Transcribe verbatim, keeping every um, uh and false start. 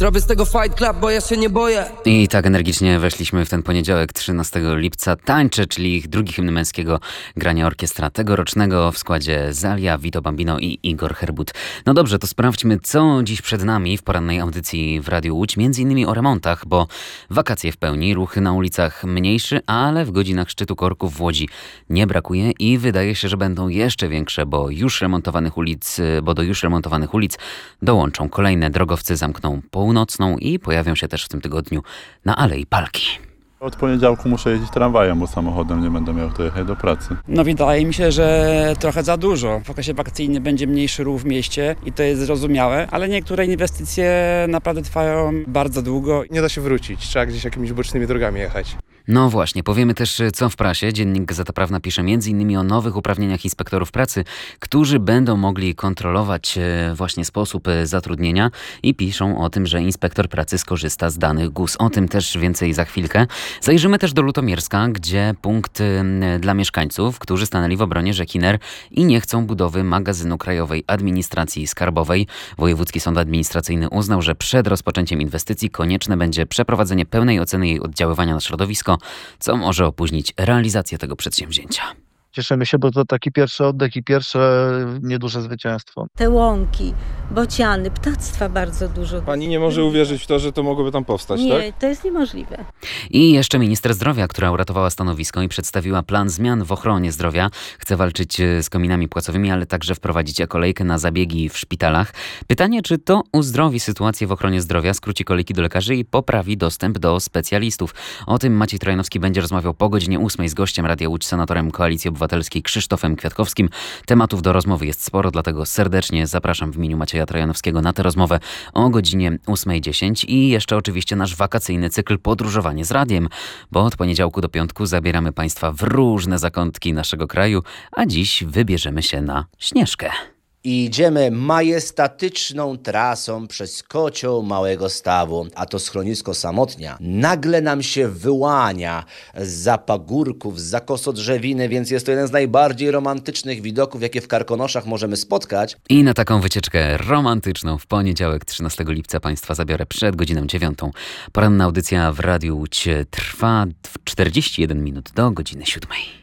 Zrobię z tego fight club, bo ja się nie boję. I tak energicznie weszliśmy w ten poniedziałek, trzynastego lipca. Tańczę, czyli ich drugi hymn męskiego grania orkiestra tegorocznego w składzie Zalia, Vito Bambino i Igor Herbut. No dobrze, to sprawdźmy, co dziś przed nami w porannej audycji w Radiu Łódź. Między innymi o remontach, bo wakacje w pełni, ruchy na ulicach mniejszy, ale w godzinach szczytu korków w Łodzi nie brakuje i wydaje się, że będą jeszcze większe, bo już remontowanych ulic, bo do już remontowanych ulic dołączą kolejne drogowcy, zamkną północną i pojawią się też w tym tygodniu na Alei Palki. Od poniedziałku muszę jeździć tramwajem, bo samochodem nie będę miał dojechać do pracy. No wydaje mi się, że trochę za dużo. W okresie wakacyjnym będzie mniejszy ruch w mieście i to jest zrozumiałe, ale niektóre inwestycje naprawdę trwają bardzo długo. Nie da się wrócić, trzeba gdzieś jakimiś bocznymi drogami jechać. No właśnie, powiemy też co w prasie. Dziennik Gazeta Prawna pisze m.in. o nowych uprawnieniach inspektorów pracy, którzy będą mogli kontrolować właśnie sposób zatrudnienia i piszą o tym, że inspektor pracy skorzysta z danych G U S. O tym też więcej za chwilkę. Zajrzymy też do Lutomierska, gdzie punkt dla mieszkańców, którzy stanęli w obronie rzeki Ner i nie chcą budowy magazynu Krajowej Administracji Skarbowej. Wojewódzki Sąd Administracyjny uznał, że przed rozpoczęciem inwestycji konieczne będzie przeprowadzenie pełnej oceny jej oddziaływania na środowisko, co może opóźnić realizację tego przedsięwzięcia. Cieszymy się, bo to taki pierwszy oddech i pierwsze nieduże zwycięstwo. Te łąki, bociany, ptactwa bardzo dużo. Pani nie może uwierzyć w to, że to mogłoby tam powstać, nie, tak? Nie, to jest niemożliwe. I jeszcze minister zdrowia, która uratowała stanowisko i przedstawiła plan zmian w ochronie zdrowia. Chce walczyć z kominami płacowymi, ale także wprowadzić kolejkę na zabiegi w szpitalach. Pytanie, czy to uzdrowi sytuację w ochronie zdrowia, skróci kolejki do lekarzy i poprawi dostęp do specjalistów. O tym Maciej Trojanowski będzie rozmawiał po godzinie ósmej z gościem Radia Łódź, senatorem Koalicji Obywatelskiej Krzysztofem Kwiatkowskim. Tematów do rozmowy jest sporo, dlatego serdecznie zapraszam w imieniu Macieja Trojanowskiego na tę rozmowę o godzinie ósmej dziesięć i jeszcze oczywiście nasz wakacyjny cykl Podróżowanie z Radiem, bo od poniedziałku do piątku zabieramy Państwa w różne zakątki naszego kraju, a dziś wybierzemy się na Śnieżkę. I idziemy majestatyczną trasą przez kocioł Małego Stawu, a to schronisko Samotnia nagle nam się wyłania zza pagórków, zza kosodrzewiny, więc jest to jeden z najbardziej romantycznych widoków, jakie w Karkonoszach możemy spotkać. I na taką wycieczkę romantyczną w poniedziałek trzynastego lipca Państwa zabiorę przed godziną dziewiątą. Poranna audycja w Radiu Łódź trwa czterdzieści jeden minut do godziny siódmej.